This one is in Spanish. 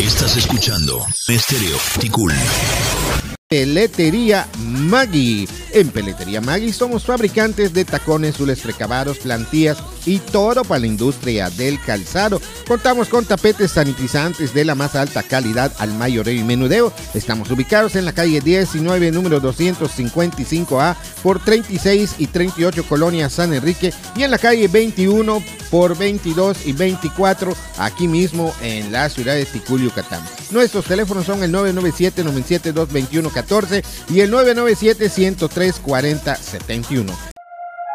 Estás escuchando Estéreo Ticul. Peletería Maggi. En Peletería Maggi somos fabricantes de tacones, hules recabados, plantillas y todo para la industria del calzado. Contamos con tapetes sanitizantes de la más alta calidad al mayoreo y menudeo. Estamos ubicados en la calle 19, número 255A por 36 y 38 Colonia San Enrique, y en la calle 21 por 22 y 24 aquí mismo en la ciudad de Ticul, Yucatán. Nuestros teléfonos son el 997-972-2114 y el 997-103-4071.